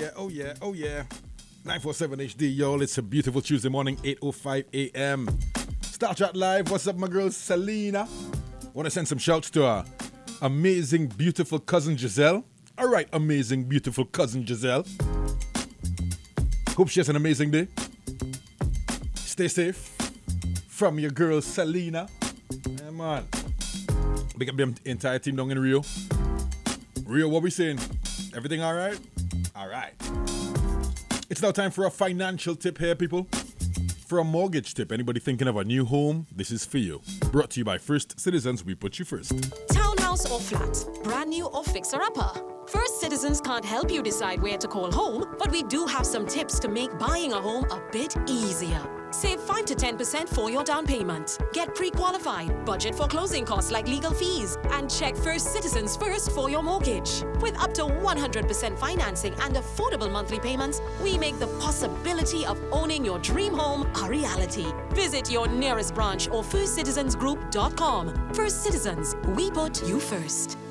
yeah, oh yeah, oh yeah. 947 HD, y'all. It's a beautiful Tuesday morning, 8:05 a.m. Star Chat Live. What's up, my girl Selena? Want to send some shouts to our amazing, beautiful cousin Giselle. All right, amazing, beautiful cousin Giselle. Hope she has an amazing day. Stay safe. From your girl Selena. Yeah, man. Big up the entire team down in Rio. Rio, what we saying? Everything all right? All right. It's now time for a financial tip here, people. For a mortgage tip, anybody thinking of a new home, this is for you. Brought to you by First Citizens, we put you first. Townhouse or flat, brand new or fixer-upper. First Citizens can't help you decide where to call home, but we do have some tips to make buying a home a bit easier. Save 5 to 10% for your down payment. Get pre-qualified, budget for closing costs like legal fees, and check First Citizens first for your mortgage. With up to 100% financing and affordable monthly payments, we make the possibility of owning your dream home a reality. Visit your nearest branch or firstcitizensgroup.com. First Citizens, we put you first.